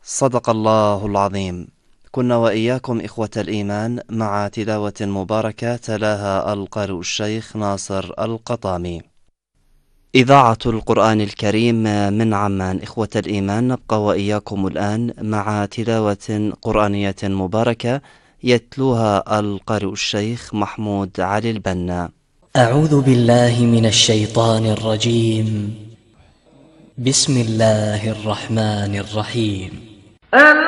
صدق الله العظيم. كنا وإياكم إخوة الإيمان مع تلاوة مباركة تلاها القارئ الشيخ ناصر القطامي. إذاعة القرآن الكريم من عمان. إخوة الإيمان، نبقى وإياكم الآن مع تلاوة قرآنية مباركة يتلوها القارئ الشيخ محمود علي البنا. أعوذ بالله من الشيطان الرجيم. بسم الله الرحمن الرحيم.